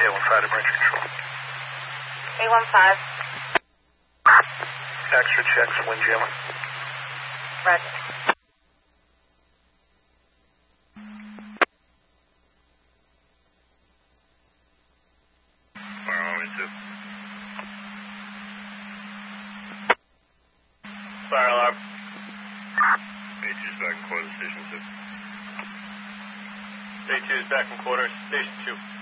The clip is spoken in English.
A15 to Bridge Control. A15. Extra checks, windjammer. Roger. Fire Army 2. Fire alarm. A2's back in quarters, Station 2. A2 is back in quarters, Station 2.